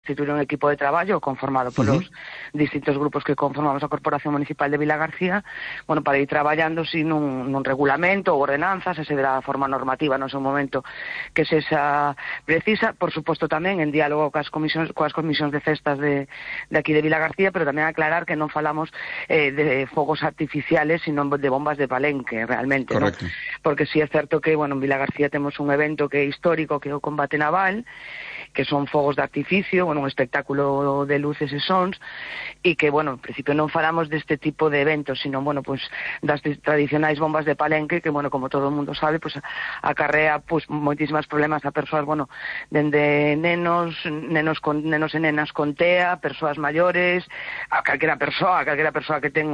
constituir un equipo de traballo conformado polos distintos grupos que conformamos a Corporación Municipal de Vilagarcía, bueno, para ir traballando nun regulamento ou ordenanzas, ese de la forma normativa no seu momento que se esa precisa, por suposto tamén en diálogo coas comisións de festas de aquí de Vilagarcía, pero tamén aclarar que non falamos de fogos artificiales, sino de bombas de palenque, realmente, ¿no? Porque sí é certo que, bueno, en Vilagarcía temos un evento que é histórico, que é o combate naval, que son fogos de artificio, bueno, un espectáculo de luces e sons, e que, bueno, en principio non falamos deste tipo de eventos, sino, bueno, pues das tradicionais bombas de palenque, que, bueno, como todo o mundo sabe, pues acarrea, pues, moitísimas problemas a persoas, bueno, dende nenos e nenas con TEA, persoas maiores, a calquera persoa que ten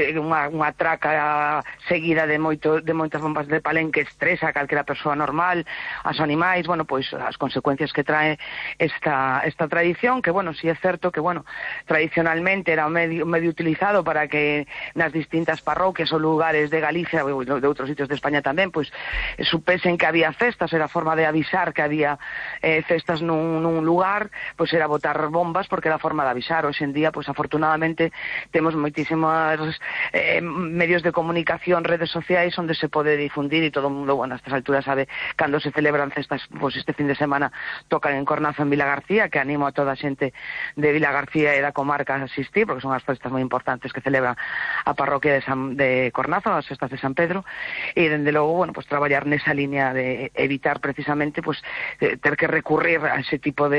unha traca seguida de moitas bombas de palenque estresa a calquera persoa normal, aos animais, bueno, pois as consecuencias que trae esta tradición, que, bueno, si é certo que, bueno, tradicionalmente era un medio utilizado para que nas distintas parroquias ou lugares de Galicia ou de outros sitios de España tamén, pois supesen que había festas, era forma de avisar que había festas nun lugar, pois era botar bombas porque era forma de avisar. Hoxe en día, pois afortunadamente temos moitísimos medios de comunicación, redes sociais onde se pode difundir, e todo o mundo, bueno, a estas alturas sabe cando se celebran festas, pois este fin de semana tocan en Cornazo, en Vilagarcía, que animo a toda a xente de Vilagarcía e da comarca a asistir, porque son as festas moi importantes que celebra a parroquia de Cornazo, as festas de San Pedro, e dende logo, bueno, pues traballar nesa línea de evitar precisamente, pues ter que recurrir a ese tipo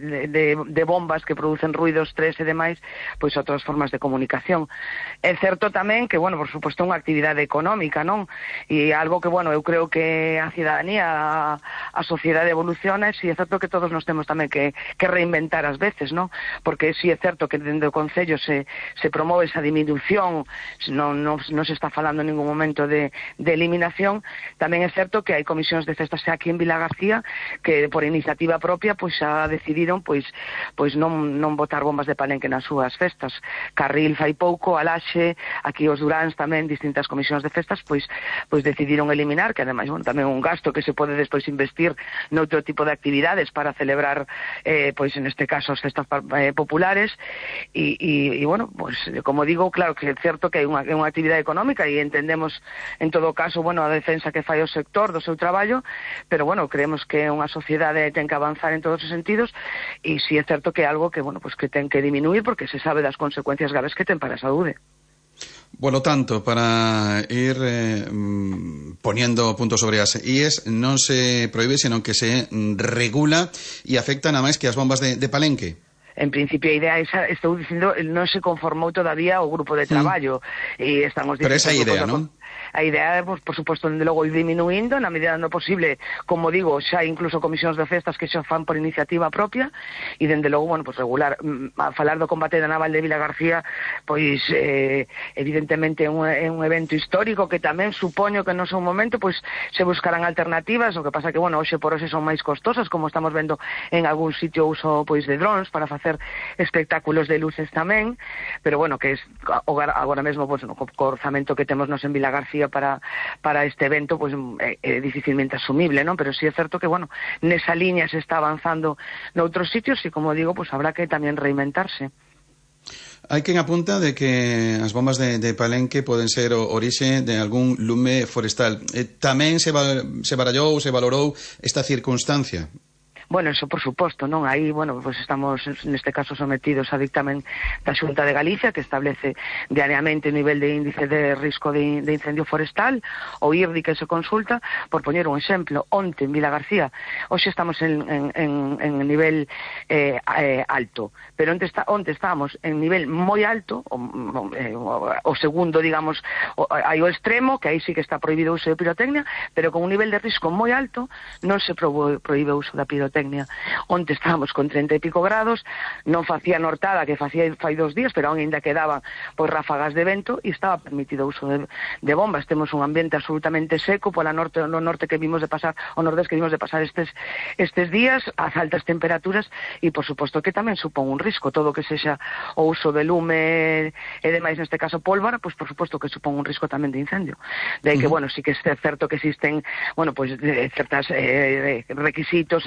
de bombas que producen ruido, estrés e demais, pois outras formas de comunicación. É certo tamén que, bueno, por suposto, unha actividade económica, non? E algo que, bueno, eu creo que a cidadanía, a sociedade evoluciona, e si é certo que todos nos temos tamén que reinventar ás veces, non? Porque si é certo que dentro do Concello se promove esa diminución, non se está falando en ningún momento de eliminación. Tamén é certo que hai comisións de festas aquí en Vilagarcía que por iniciativa propia pois xa decidiron pois non botar bombas de palenque nas súas festas. Carril fai pouco, Alaxe, aquí os Duráns tamén, distintas comisións de festas pois decidiron eliminar, que ademais, bueno, tamén un gasto que se pode despois investir noutro tipo de actividades para celebrar, pois en este caso as festas populares, e bueno, pois como digo, claro que é certo que é unha actividade económica e entendemos en todo caso, bueno, a defensa que fai o sector do seu traballo, pero bueno, creemos que unha sociedade ten que avanzar en todos os sentidos, e si é certo que é algo que, bueno, pues que ten que diminuir porque se sabe das consecuencias graves que ten para a saúde. Polo tanto, para ir poniendo puntos sobre as IES, non se prohíbe, senón que se regula e afecta nada máis que as bombas de palenque. En principio a idea esa, estou dicindo, non se conformou todavía o grupo de traballo e estamos dicindo... Pero esa idea, non? A idea, pues, por suposto, dende logo ir diminuindo na medida do posible, como digo, xa incluso comisións de festas que xa fan por iniciativa propia, e dende logo, bueno, pues regular. A falar do combate da naval de Vilagarcía, pois evidentemente é un evento histórico que tamén supoño que no seu momento pois se buscarán alternativas, o que pasa que, bueno, hoxe por hoxe son máis costosas, como estamos vendo en algún sitio uso pois de drones para facer espectáculos de luces tamén, pero bueno, que es agora mesmo pois no orzamento que temos nos en Vilagarcía para este evento, pues é dificilmente asumible, ¿no? Pero sí é certo que, bueno, nesa liña se está avanzando noutros sitios e, como digo, pues habrá que tamén reinventarse. Hai quen apunta de que as bombas de palenque poden ser o orixe de algún lume forestal. Tamén se barallou, se valorou esta circunstancia? Bueno, eso por suposto, non? Aí, bueno, pues estamos neste caso sometidos a dictamen da Xunta de Galicia, que establece diariamente o nivel de índice de risco de incendio forestal, o IRDI que se consulta, por poñer un exemplo, onte en Vilagarcía, hoxe estamos en nivel alto, pero onte estábamos en nivel moi alto, o segundo, digamos, hai o extremo, que aí sí que está prohibido o uso de pirotecnia, pero con un nivel de risco moi alto non se prohíbe o uso da pirotecnia. Onte estábamos con 30 e pico grados, non facía nortada que facía fai 2 días, pero ainda quedaban pois ráfagas de vento e estaba permitido o uso de bombas. Temos un ambiente absolutamente seco no norte que vimos de pasar, o nordés que vimos de pasar estes días, as altas temperaturas, e por suposto que tamén supón un risco todo que sexa o uso de lume e demais, neste caso pólvora, pois por suposto que supón un risco tamén de incendio. De aí que, bueno, sí que é certo que existen, bueno, pois certas requisitos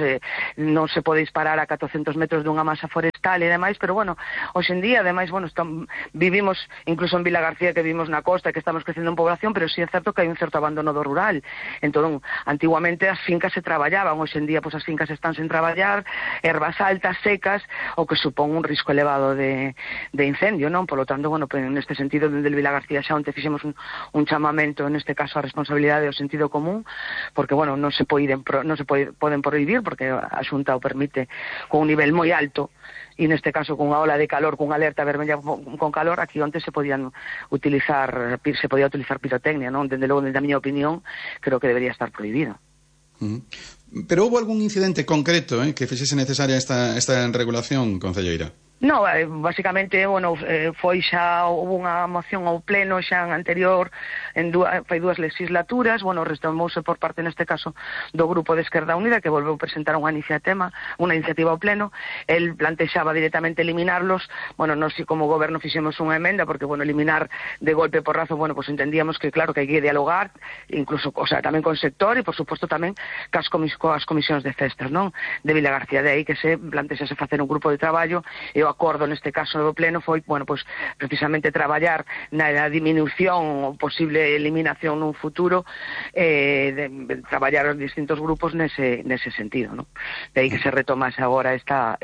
non se pode disparar a 400 metros dunha masa forestal e demais, pero bueno, hoxe en día, ademais, bueno, vivimos, incluso en Vilagarcía, que vivimos na costa, que estamos crecendo en población, pero sí é certo que hai un certo abandono do rural. Entón, antiguamente as fincas se traballaban, hoxe en día, pois as fincas están sen traballar, ervas altas, secas, o que supón un risco elevado de incendio, non? Por lo tanto, bueno, pues, neste sentido, dende Vilagarcía xa onte fixemos un chamamento, neste caso, a responsabilidade do sentido común, porque, bueno, non se poden prohibir, porque a Xunta o permite con un nivel moi alto, e neste caso con unha ola de calor, con unha alerta vermella con calor, aquí onte se podía utilizar pirotecnia, non? Dende logo, dende a miña opinión, creo que debería estar prohibido. Pero houve algún incidente concreto que fixese necesaria esta regulación, concelleira? No, basicamente, bueno, foi xa unha moción ao pleno xa en anterior, fai 2 legislaturas, bueno, retomouse por parte, neste caso, do Grupo de Esquerda Unida, que volveu presentar unha iniciativa ao pleno. El plantexaba directamente eliminarlos. Bueno, nós como goberno fixemos unha emenda, porque, bueno, eliminar de golpe por razo, bueno, pues entendíamos que, claro, que hai que dialogar, incluso, o sea, tamén con sector e, por suposto, tamén coas comisións de festas, non? De Vilagarcía, de aí que se plantexase facer un grupo de traballo, e o acordo neste caso do pleno foi, bueno, pues precisamente traballar na diminución ou posible eliminación nun futuro, traballar os distintos grupos nese sentido, ¿no? De aí que se retomase agora esta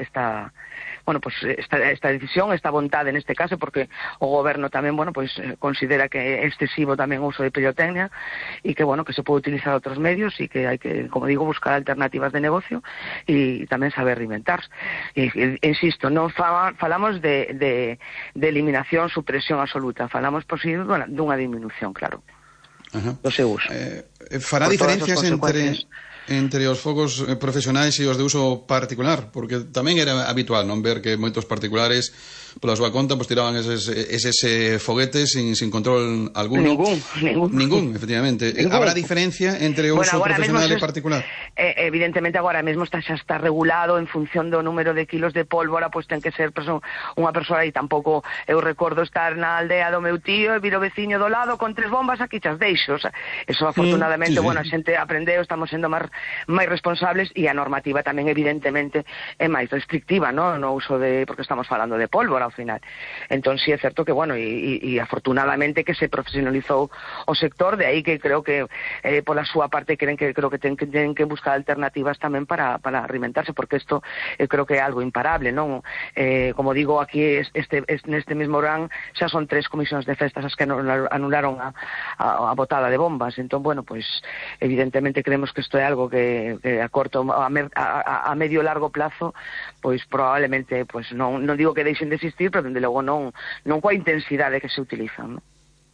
decisión, esta vontade neste caso, porque o goberno tamén, bueno, pues considera que é excesivo tamén o uso de pirotecnia e que, bueno, que se pode utilizar outros medios e que hai que, como digo, buscar alternativas de negocio e tamén saber reinventarse. Insisto, non falamos de eliminación, supresión absoluta, falamos posible dunha disminución, claro, do seu uso. Fará diferencias entre os fogos profesionais e os de uso particular, porque tamén era habitual non ver que moitos particulares pola súa conta pues tiraban eses foguetes sin control alguno. Ningún, efectivamente. Habrá diferencia entre o uso profesional e particular? Evidentemente agora mesmo xa está regulado en función do número de kilos de pólvora, pois ten que ser unha persoa, e tampouco eu recordo estar na aldea do meu tío e vir o veciño do lado con 3 bombas, aquí chas deixo. O sea, eso afortunadamente, bueno, a xente aprendeu, estamos sendo máis responsables, e a normativa tamén evidentemente é máis restrictiva, no uso porque estamos falando de pólvora ao final. Entón, sí é certo que, bueno, e afortunadamente que se profesionalizou o sector, de aí que creo que pola súa parte creo que ten que buscar alternativas tamén para reinventarse, porque isto creo que é algo imparable, non? Como digo, aquí neste mesmo Orán xa son 3 comisións de festas as que anularon a botada de bombas. Entón, bueno, pues evidentemente creemos que isto é algo que a corto, a medio e largo plazo, pois probablemente, pues non digo que deixen de existir, pero dende logo non coa intensidade que se utilizan, non?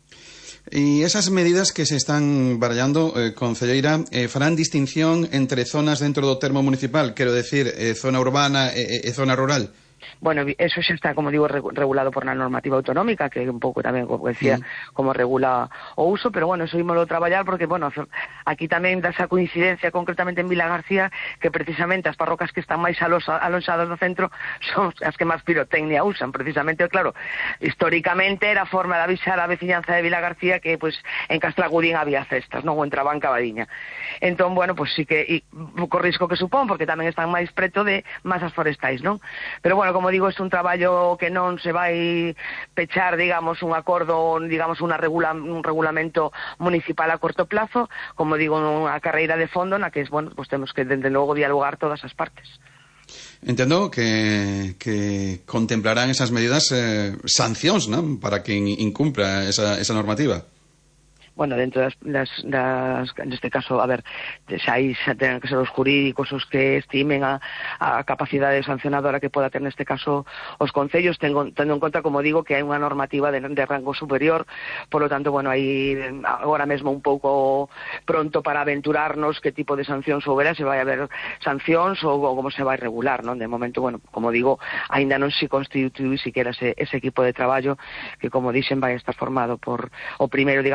E esas medidas que se están barallando, concelleira, farán distinción entre zonas dentro do termo municipal, quero decir, zona urbana e zona rural? Bueno, eso xa está, como digo, regulado por una normativa autonómica, que un pouco tamén, como decía, como regula o uso, pero bueno, eso ímolo traballar porque, bueno, aquí tamén dá esa coincidencia concretamente en Vilagarcía, que precisamente as parrocas que están máis alonxadas do centro son as que máis pirotecnia usan, precisamente, claro, históricamente era forma de avisar a veciñanza de Vilagarcía que, pues, en Castragudín había festas, non? Ou entraban Cabadiña. Entón, bueno, pues sí que, co risco que supón, porque tamén están máis preto de masas forestais, non? Pero bueno, como digo, é un traballo que non se vai pechar, digamos, un acordo, digamos, un regulamento municipal a corto plazo, como digo, unha carreira de fondo na que, bueno, pues temos que, desde logo, dialogar todas as partes. Entendo que contemplarán esas medidas sancións, non? Para quen incumpra esa normativa. Bueno, dentro neste caso, a ver, xa ten que ser os jurídicos os que estimen a capacidade sancionadora que poda ter neste caso os concellos, tendo en conta, como digo, que hai unha normativa de rango superior, por lo tanto, bueno, aí agora mesmo un pouco pronto para aventurarnos que tipo de sancións houbera, se vai haber sancións ou como se vai regular, non? De momento, bueno, como digo, aínda non se constitui siquiera ese equipo de traballo que, como dixen, vai estar formado por o primeiro, digamos, as primeiras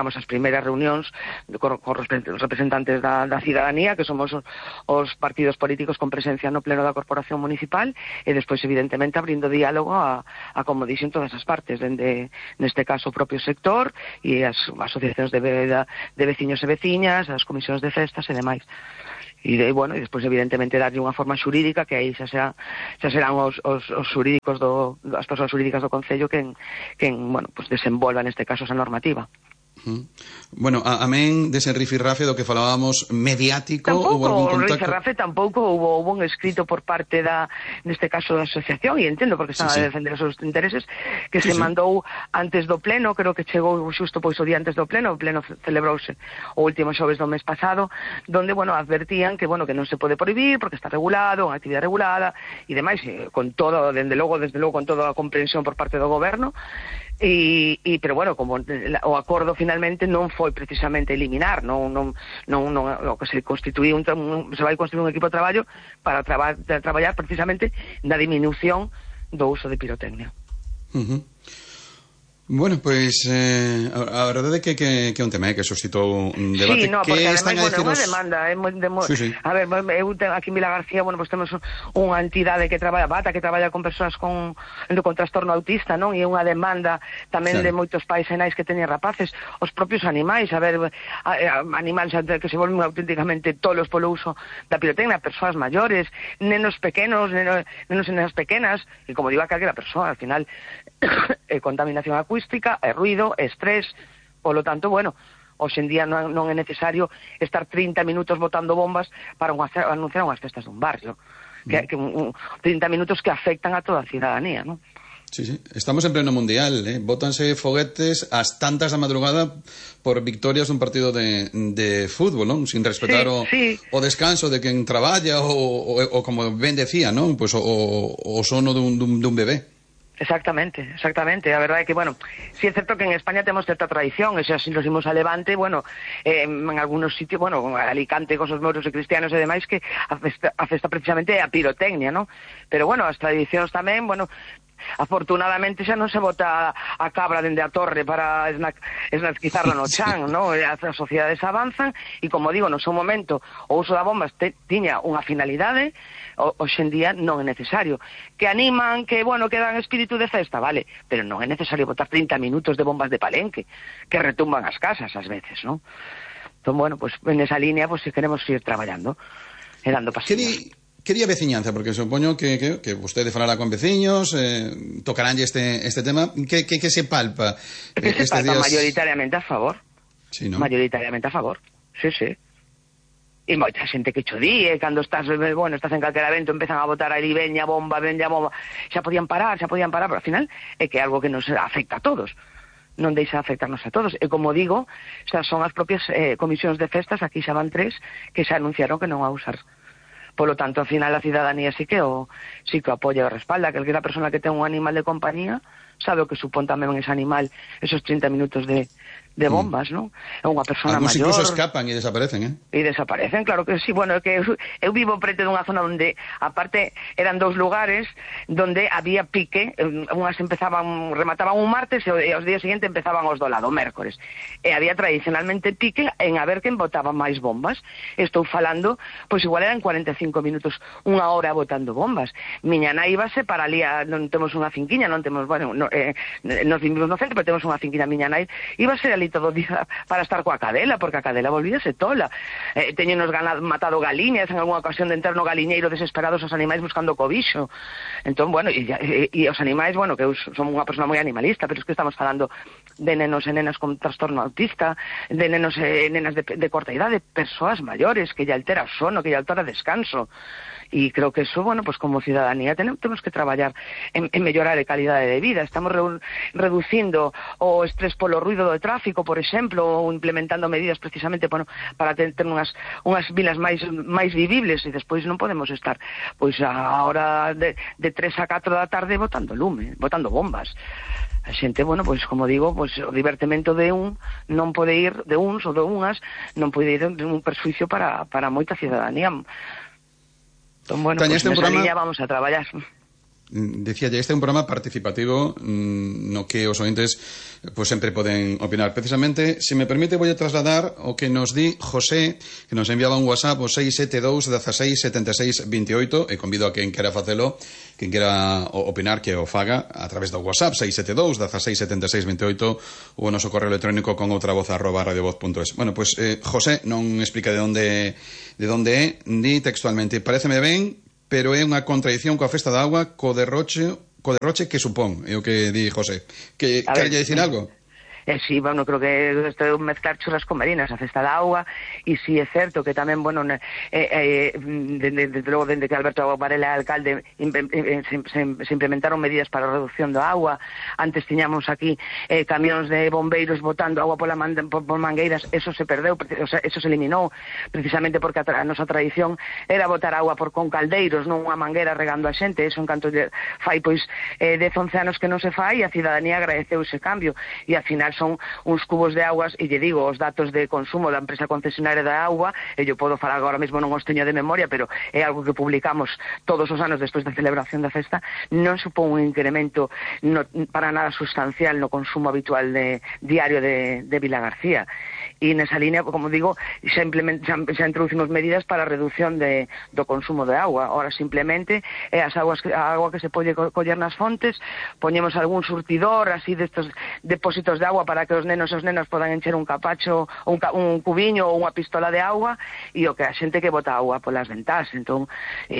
primeiras reunións con representantes da cidadanía, que somos os partidos políticos con presencia no pleno da Corporación Municipal, e despois, evidentemente, abrindo diálogo a como dixen, todas as partes, dende, neste caso, o propio sector e as asociacións de veciños e veciñas, as comisións de festas e demais. E bueno, e despois evidentemente darlle unha forma xurídica, que aí xa serán os xurídicos as persoas xurídicas do Concello quen bueno, pues desenvolvan neste caso esa normativa. Bueno, amén dese rifirrafe do que falábamos mediático, tampouco, houve algún contacto? Rifirrafe tampouco houve un escrito por parte neste caso da asociación, e entendo porque están a defender os seus intereses, que se mandou antes do pleno, creo que chegou xusto pois o día antes do pleno. O pleno celebrouse o último xoves do mes pasado, donde, bueno, advertían que, bueno, que non se pode prohibir porque está regulado, unha actividade regulada e demais, con todo, desde logo con toda a comprensión por parte do goberno. Pero bueno, como o acordo finalmente non foi precisamente eliminar, non o que se constituí se vai constituir un equipo de traballo para traballar precisamente na diminución do uso de pirotecnia. Bueno, pois a verdade é que é un tema que suscitou un debate. Sí, no, porque ademais, bueno, é unha demanda. A ver, eu aquí en Vilagarcía, bueno, pues temos unha entidade que traballa, BATA, que traballa con persoas con trastorno autista, non? E unha demanda tamén de moitos pais e nais que teñen rapaces, os propios animais, a ver, animais que se volven auténticamente tolos polo uso da pirotecnia, persoas maiores, nenos pequenos, nenos e nenas pequenas, e como digo, calquera persoa, al final, contaminación acústica, ruido, estrés, polo tanto, bueno, hoxe en día non é necesario estar 30 minutos botando bombas para anunciar unhas festas dun barrio, que 30 minutos que afectan a toda a cidadanía, non? Sí, estamos en pleno mundial, bótanse foguetes ás tantas da madrugada por victorias dun partido de fútbol, non? Sin respetar o descanso de quen traballa ou como ben decía, non? Pois o sono dun bebé. Exactamente. A verdade é que, bueno, si é certo que en España temos certa tradición, e xa si nos imos a Levante, bueno, en algunos sitios, bueno, Alicante, con os moros e cristianos e demais, que a festa precisamente é a pirotecnia, non? Pero, bueno, as tradicións tamén, bueno, afortunadamente xa non se bota a cabra dende a torre para esnasquizarla no chan, non? As sociedades avanzan e, como digo, no seu momento o uso da bomba tiña unha finalidade, hoxe en día non é necesario. Que animan, que, bueno, que dan espírito de festa, vale, pero non é necesario botar 30 minutos de bombas de Palenque que retumban as casas ás veces, non? Entón, bueno, pues en esa línea, pues si queremos ir traballando e dando pasillos. Que di a veciñanza? Porque supoño que vostede falará con veciños, tocaránlle este tema. Que se palpa? Que se palpa días... mayoritariamente a favor. Sí, ¿no? Mayoritariamente a favor, sí. E moita xente que cho di, cando estás en calquera evento empezan a botar ali, veña bomba, xa podían parar, pero ao final é que é algo que nos afecta a todos, non deixa afectarnos a todos, e como digo, estas son as propias comisións de festas, aquí xa van 3, que xa anunciaron que non a usar. Polo tanto, ao final, a cidadanía sí que o apoia e o respalda. Calquera persona que ten un animal de compañía sabe o que supón tamén ese animal, esos 30 minutos de bombas, non? É unha persona maior. Incluso escapan e desaparecen, E desaparecen, claro que sí. Bueno, é que eu vivo preto dunha zona onde, aparte, eran 2 lugares donde había pique, unhas remataban un martes e os días seguintes empezaban os do lado, o mércores. E había tradicionalmente pique en a ver quen botaba máis bombas. Estou falando, pois igual eran 45 minutos, unha hora botando bombas. Miña nai íbase para ali, non temos unha finquiña, non temos, bueno, nos vivimos no centro, pero temos unha finquiña. Miña nai íbase ali todo o día para estar coa cadela, porque a cadela volvíase tola. Teñenos matado galiñas en algunha ocasión de entrar no galiñeiro desesperados os animais buscando cobixo. Entón, bueno, e os animais, bueno, que eu son unha persona moi animalista, pero es que estamos falando de nenos e nenas con trastorno autista, de nenos e nenas de corta idade, persoas maiores, que lle altera o sono, que lle altera o descanso. E creo que eso, bueno, pues como cidadanía temos que traballar en mellorar a calidade de vida. Estamos reducindo o estrés polo ruido do tráfico, por exemplo, ou implementando medidas precisamente, bueno, para ter unhas vilas máis vivibles, e despois non podemos estar pois a hora de 3 a 4 da tarde botando lume, botando bombas. A xente, bueno, pois como digo, pois o divertimento de non pode ir, de uns ou de unhas, non pode ir de un perjuicio para moita cidadanía. Entón, bueno, pues nesa línea vamos a traballar. Decía, este é un programa participativo no que os ointes pues sempre poden opinar. Precisamente, se me permite, voy a trasladar o que nos di José, que nos enviaba un WhatsApp o 672 16 76 28, e convido a quen quera facelo, quen quera opinar, que o faga a través do WhatsApp 672 16 76 28 ou o noso correo electrónico con outra voz @radiovoz.es. Bueno, pues José non explica de onde é, ni textualmente. Paréceme ben, pero é unha contradición coa festa da agua, co derroche que supón, é o que di José. Que querelle dicir algo? Sí, bueno, creo que isto é mezclar churras con marinas, a festa da auga, e si é certo que tamén, bueno, desde logo, dende que Alberto Varela é alcalde, se implementaron medidas para a reducción da auga. Antes tiñamos aquí camións de bombeiros botando auga por mangueiras, eso se perdeu, o sea, eso se eliminou, precisamente porque a nosa tradición era botar auga con caldeiros, non unha manguera regando a xente. Eso, en canto fai, pois, 10-11 anos que non se fai, e a cidadanía agradeceu ese cambio, e ao final son uns cubos de augas, e lle digo, os datos de consumo da empresa concesionaria da auga, e yo podo falar agora mesmo, non os teño de memoria, pero é algo que publicamos todos os anos despois da celebración da festa, non supón un incremento para nada sustancial no consumo habitual diario de Vilagarcía. E nesa línea, como digo, xa introducimos medidas para a reducción do consumo de auga. Ora, simplemente, a auga que se pode coller nas fontes, poñemos algún surtidor, así, destos depósitos de auga, para que os nenos e os nenas podan encher un capacho, un cubiño ou unha pistola de auga, e o que a xente que bota auga polas ventás. Entón,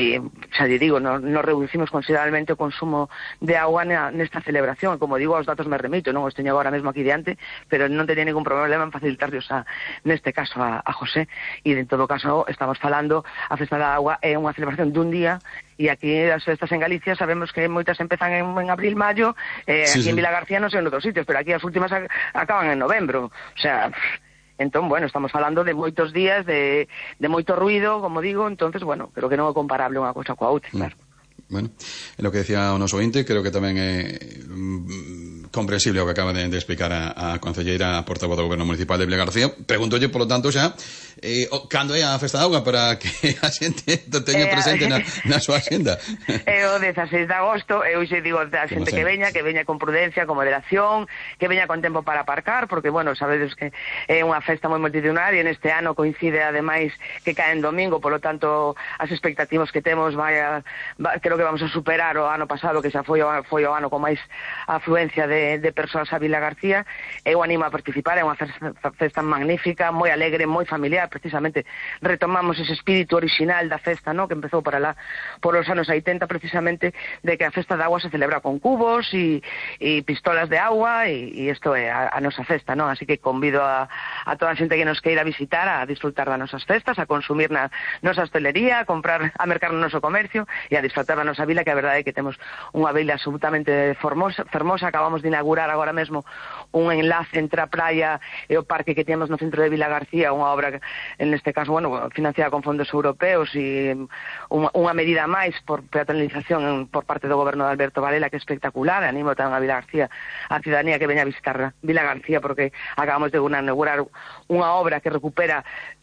xa lle digo, nos reducimos considerablemente o consumo de auga nesta celebración. Como digo, os datos me remito, non os teño agora mesmo aquí diante, pero non teño ningún problema en facilitarlos neste caso a José. E en todo caso estamos falando, a festa da auga é unha celebración dun día, e aquí as festas en Galicia sabemos que moitas empezan en abril, maio, aquí en Vilagarcía non sei en outros sitios, pero aquí as últimas acaban en novembro. O sea, entón, bueno, estamos falando de moitos días, de moito ruido, como digo. Entonces, bueno, creo que non é comparable unha cousa coa outra, claro. Bueno, é lo que decía o noso ointe, creo que tamén é comprensible o que acaba de explicar a concelleira, a portavoz do Goberno Municipal de Vilagarcía. Preguntolle, polo tanto, xa cando é a festa da auga, para que a xente teña presente na súa agenda. É o 16 de agosto, eu xe digo a xente que veña con prudencia, con moderación, que veña con tempo para aparcar, porque, bueno, sabedes que é unha festa moi multitudinaria, e neste ano coincide, ademais, que cae en domingo, polo tanto, as expectativas que temos creo que vamos a superar o ano pasado, que xa foi o ano con máis afluencia de persoas a Vilagarcía. Eu animo a participar, é unha festa magnífica, moi alegre, moi familiar. Precisamente retomamos ese espírito original da festa, ¿no?, que empezou por os anos 80, precisamente, de que a festa da agua se celebra con cubos e pistolas de agua, e isto é a nosa festa, ¿no? Así que convido a toda a xente que nos queira visitar a disfrutar das nosas festas, a consumir na nosa hostelería, a mercar no noso comercio e a disfrutar da nosa vila, que a verdade é que temos unha vila absolutamente fermosa. Acabamos de inaugurar agora mesmo un enlace entre a praia e o parque que temos no centro de Vilagarcía, unha obra, en este caso, bueno, financiada con fondos europeos, e unha medida máis por peatonalización por parte do goberno de Alberto Varela, que é espectacular. Animo tamén a Vilagarcía, a cidadanía, que veña a visitar Vilagarcía, porque acabamos de inaugurar unha obra que recupera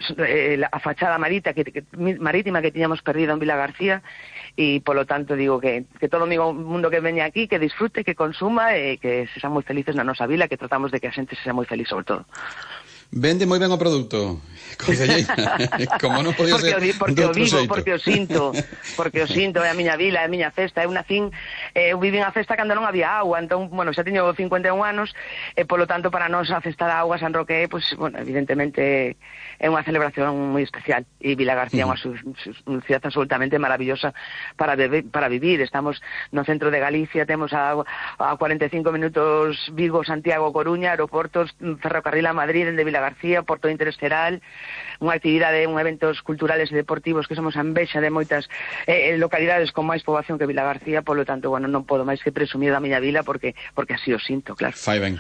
a fachada marítima que tiñamos perdida en Vilagarcía, e polo tanto digo que todo o mundo que veña aquí, que disfrute, que consuma, e que se sean moi felices na nosa vila, que tratamos de que a xente se sea moi feliz, sobre todo. Vende moi ben o produto, concelleira. Como non podía ser porque o vivo, porque o sinto, é a miña vila, é a miña festa. Eu vivi a festa cando non había agua, entón, bueno, xa teño 51 anos, e polo tanto, para nós a festa da auga, San Roque, pues, bueno, evidentemente é unha celebración moi especial, e Vilagarcía é unha ciudad absolutamente maravillosa para vivir. Estamos no centro de Galicia, temos a 45 minutos Vigo, Santiago, Coruña, aeroportos, ferrocarril a Madrid, de Vilagarcía, Porto Interesteral, unha actividade, eventos culturales e deportivos que somos a envexa de moitas localidades con máis poboación que Vilagarcía. Polo tanto, bueno, non podo máis que presumir da miña vila, porque así o sinto, claro. Fai ben.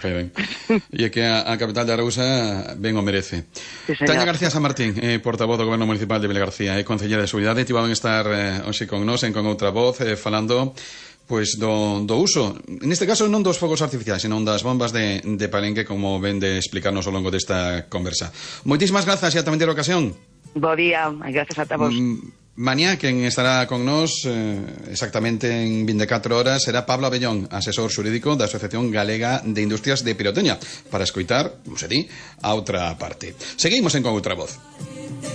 E que a capital de Arousa ben o merece. Sí, Tania García San Martín, portavoz do Goberno Municipal de Vilagarcía, concelleira de Seguridade, tivaban estar hoxe con nos, con outra voz, falando pois do uso, neste caso non dos fogos artificiais, senón das bombas de Palenque, como ven de explicarnos ao longo desta conversa. Moitísimas grazas e ata a ocasión. Bo día, e grazas a vos. Mañá quen estará con nós exactamente en 24 horas será Pablo Abellón, asesor xurídico da Asociación Galega de Industrias de Pirotecnia, para escoitar, como se di, a outra parte. Seguimos en Con Outra Voz.